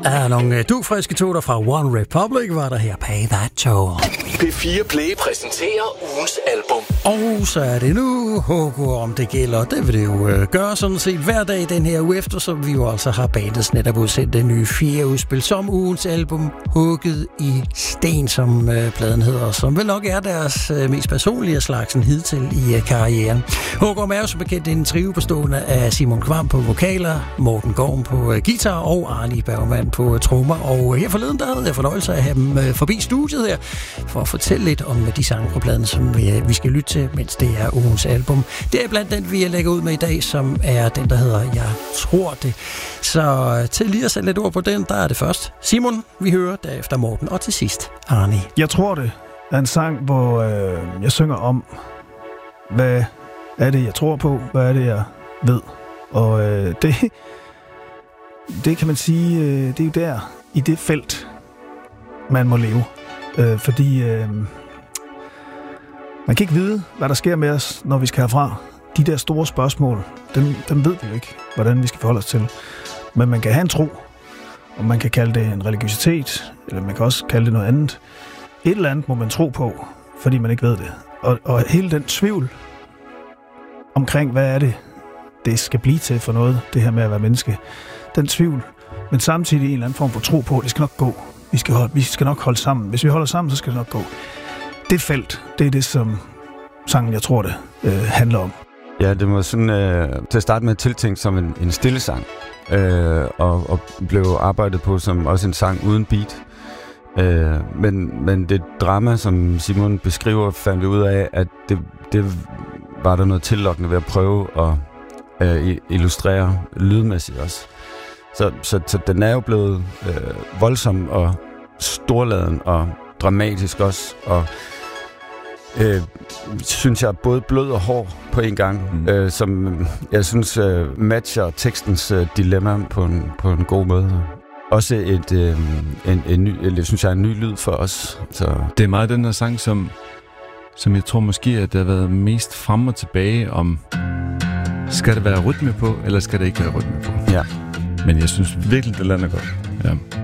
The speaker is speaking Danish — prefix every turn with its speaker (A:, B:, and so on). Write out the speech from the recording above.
A: Ja, nogle dugfriske toner fra One Republic var der her. Pay That Toll.
B: P4 Play præsenterer ugens album.
A: Og så er det nu Hugo, om det gælder. Det vil det jo gøre sådan set hver dag den her uge efter, som vi jo altså har bandets netop udsendt det nye 4. udspil som ugens album Hugget i sten, som pladen hedder, som vel nok er deres mest personlige slags hidtil i karrieren. Hugo er jo som bekendt en trio bestående af Simon Kvam på vokaler, Morten Gorm på guitar og Arne Bergmann på trommer. Og her forleden der havde jeg fornøjelse af at have dem forbi studiet her, for at fortælle lidt om de sange på pladen, som vi skal lytte til, mens det er ugens album. Det er blandt den, vi lægger ud med i dag, som er den, der hedder Jeg tror det. Så til lige at sætte lidt ord på den, der er det først Simon, vi hører, derefter Morten, og til sidst Arne.
C: Jeg tror det er en sang, hvor jeg synger om, hvad er det, jeg tror på, hvad er det, jeg ved. Og det kan man sige, det er jo der, i det felt, man må leve. Fordi man kan ikke vide, hvad der sker med os, når vi skal herfra. De der store spørgsmål, dem ved vi jo ikke, hvordan vi skal forholde os til. Men man kan have en tro, og man kan kalde det en religiøsitet, eller man kan også kalde det noget andet. Et eller andet må man tro på, fordi man ikke ved det. Og hele den tvivl omkring, hvad er det skal blive til for noget, det her med at være menneske. Den tvivl, men samtidig en eller anden form for tro på, det skal nok gå. Vi skal nok holde sammen. Hvis vi holder sammen, så skal det nok gå. Det felt, det er det, som sangen, jeg tror det, handler om.
D: Ja, det var sådan til at starte med tiltænkt som en stille sang, og blev arbejdet på som også en sang uden beat. Men det drama, som Simon beskriver, fandt vi ud af, at det var der noget tillokkende ved at prøve at illustrere lydmæssigt også. Så den er jo blevet voldsom og storladen og dramatisk også, og synes jeg både blød og hård på en gang, som jeg synes matcher tekstens dilemma på en god måde. Også en ny lyd for os. Så.
E: Det er meget den her sang, som jeg tror måske, at der har været mest frem og tilbage om, skal der være rytme på, eller skal der ikke være rytme på?
D: Ja.
E: Men jeg synes virkelig, det lander godt. Ja.